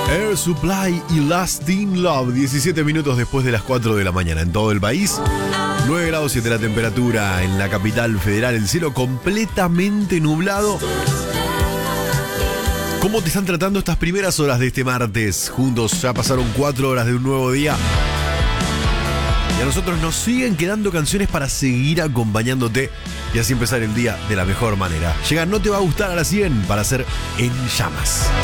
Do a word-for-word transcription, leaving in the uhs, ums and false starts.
Air Supply y Lasting Love, diecisiete minutos después de las cuatro de la mañana en todo el país. nueve grados siete la temperatura en la capital federal, el cielo completamente nublado. ¿Cómo te están tratando estas primeras horas de este martes? Juntos ya pasaron cuatro horas de un nuevo día. Y a nosotros nos siguen quedando canciones para seguir acompañándote y así empezar el día de la mejor manera. Llega No Te Va a Gustar a las cien para hacer En Llamas.